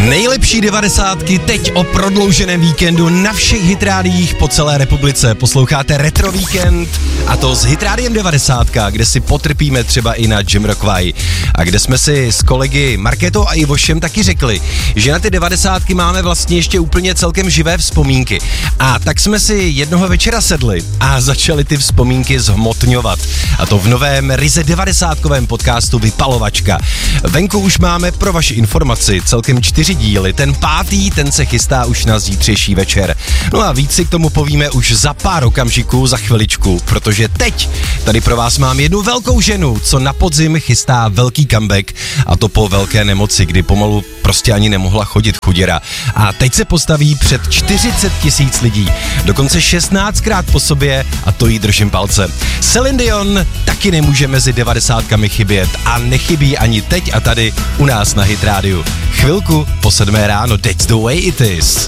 Nejlepší 90 teď o prodlouženém víkendu na všech hitrádiích po celé republice. Posloucháte Retro Víkend a to s Hitrádiem 90, kde si potrpíme třeba i na Jamiroquai. A kde jsme si s kolegy Markétou a Ivošem taky řekli, že na ty 90 máme vlastně ještě úplně celkem živé vzpomínky. A tak jsme si jednoho večera sedli a začali ty vzpomínky zhmotňovat. A to v novém ryze 90kovém podcastu Vypalovačka. Venku už máme pro vaši informaci celkem 4 díly. Ten 5. ten se chystá už na zítřejší večer. No a víc si k tomu povíme už za pár okamžiků, za chviličku, protože teď tady pro vás mám jednu velkou ženu, co na podzim chystá velký comeback, a to po velké nemoci, kdy pomalu prostě ani nemohla chodit, chuděra. A teď se postaví před 40 000 lidí, dokonce 16krát po sobě, a to jí držím palce. Celine Dion taky nemůže mezi 90kami chybět a nechybí ani teď a tady u nás na Hit rádiu. Chvilku po 7 ráno, that's the way it is.